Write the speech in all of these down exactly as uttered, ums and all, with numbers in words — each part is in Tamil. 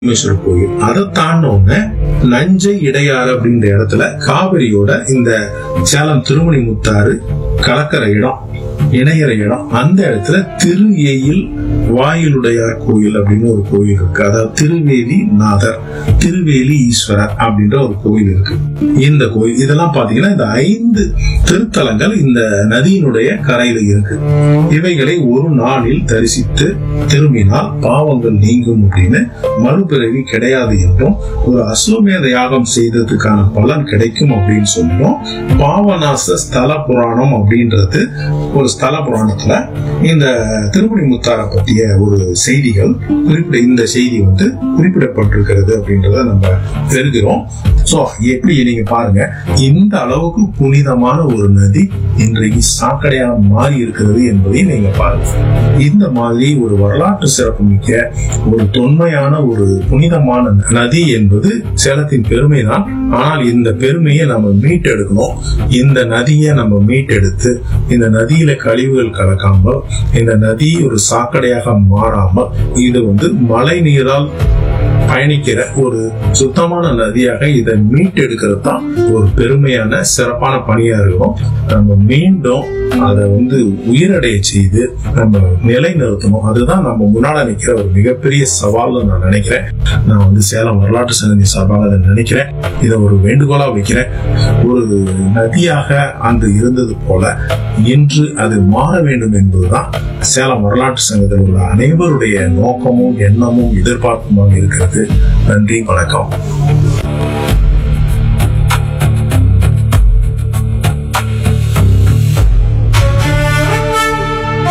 ராமேஸ்வரர் கோயில். அதை தாண்டோன்னு நஞ்சை இடையாறு அப்படின்ற இடத்துல காவிரியோட இந்த சேலம் திருமணி முத்தாறு கலக்கிற இடம், இணையற இடம், அந்த இடத்துல திரு ஏயில் வாயிலுடையார் கோயில் அப்படின்னு ஒரு கோயில் இருக்கு. அதாவது திருவேலி நாதர், திருவேலி ஈஸ்வரர் அப்படின்ற ஒரு கோயில் இருக்கு. இந்த கோயில் இதெல்லாம் பாத்தீங்கன்னா இந்த ஐந்து திருத்தலங்கள் இந்த நதியினுடைய கரையில இருக்கு. இவைகளை ஒரு நாளில் தரிசித்து திரும்பினால் பாவங்கள் நீங்கும் அப்படின்னு, மறுபிறவி கிடையாது என்றும், ஒரு அஸ்வமேத யாகம் செய்ததுக்கான பலன் கிடைக்கும் அப்படின்னு சொல்லியும் பாவநாச ஸ்தல புராணம் அப்படின்றது ஒரு ஸ்தல புராணத்துல இந்த திருமணி முத்தாரை பற்றிய ஒரு செய்திகள் குறிப்பிட இந்த செய்தி வந்து குறிப்பிடப்பட்டிருக்கிறது அப்படின்றத நம்ம தெரிகிறோம். சோ எப்படி நீங்க பாருங்க, இந்த அளவுக்கு புனிதமான ஒரு நதி இன்றைக்கு சாக்கடையா மாறி இருக்கிறது என்பதை நீங்க பாருங்க. இந்த மாதிரி ஒரு வரலாற்று சிறப்பு மிக்க ஒரு தொன்மையான ஒரு புனிதமான நதி என்பது சேலத்தின் பெருமை தான். ஆனால் இந்த பெருமையை நம்ம மீட்டெடுக்கணும். இந்த நதியை நம்ம மீட்டெடுத்து இந்த நதியில கழிவுகள் கலக்காமல், இந்த நதி ஒரு சாக்கடையாக மாறாமல், இது வந்து மழை நீரால் பயணிக்கிற ஒரு சுத்தமான நதியாக இதை மீட்டெடுக்கிறது தான் ஒரு பெருமையான சிறப்பான பணியா இருக்கும். நம்ம மீண்டும் அதை வந்து உயிரடைய செய்து நம்ம நிலைநிறுத்தணும். அதுதான் நம்ம முன்னாடி நிற்கிற ஒரு மிகப்பெரிய சவால்னு நான் நினைக்கிறேன். நான் வந்து சேலம் வரலாற்று சங்கதி சார்பாக அதை நினைக்கிறேன். இதை ஒரு வேண்டுகோளா வைக்கிறேன். ஒரு நதியாக அன்று இருந்தது போல இன்று அது மாற வேண்டும் என்பதுதான் சேலம் வரலாற்று சங்கத்தில் உள்ள அனைவருடைய நோக்கமும் எண்ணமும் எதிர்பார்ப்புமாக இருக்கிறது. நன்றி, வணக்கம்.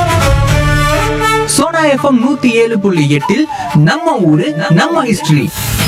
சோனா எஃப்எம் நூத்தி ஏழு புள்ளி எட்டில் நம்ம ஊரு நம்ம ஹிஸ்டரி.